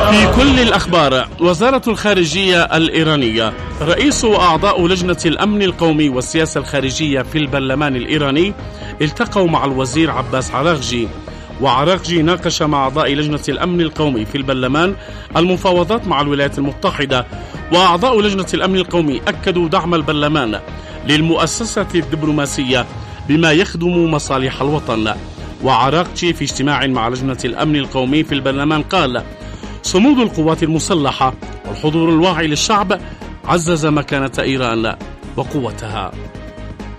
في كل الأخبار، وزارة الخارجية الإيرانية، رئيس وأعضاء لجنة الأمن القومي والسياسة الخارجية في البرلمان الإيراني التقوا مع الوزير عباس عراغجي، وعراغجي ناقش مع أعضاء لجنة الأمن القومي في البرلمان المفاوضات مع الولايات المتحدة. وأعضاء لجنة الأمن القومي أكدوا دعم البرلمان للمؤسسة الدبلوماسية بما يخدم مصالح الوطن. وعراغجي في اجتماع مع لجنة الأمن القومي في البرلمان قال: صمود القوات المسلحة والحضور الواعي للشعب عزز مكانة إيران وقوتها.